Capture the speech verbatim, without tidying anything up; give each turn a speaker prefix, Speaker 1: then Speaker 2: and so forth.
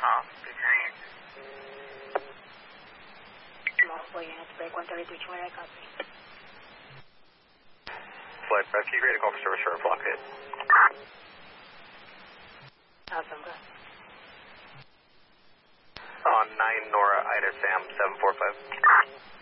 Speaker 1: call. Lieutenant.
Speaker 2: Multiple units, break one thirty-three twenty, copy.
Speaker 3: Flight rescue, ready to call for service for a block hit.
Speaker 2: Awesome, go.
Speaker 3: On nine Nora, Ida Sam, seven four five.